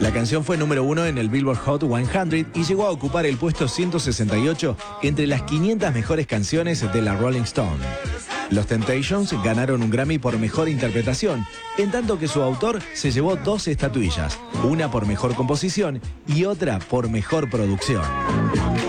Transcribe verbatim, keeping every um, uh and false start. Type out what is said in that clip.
La canción fue número uno en el Billboard Hot cien y llegó a ocupar el puesto ciento sesenta y ocho entre las quinientas mejores canciones de la Rolling Stone. Los Temptations ganaron un Grammy por mejor interpretación, en tanto que su autor se llevó dos estatuillas, una por mejor composición y otra por mejor producción.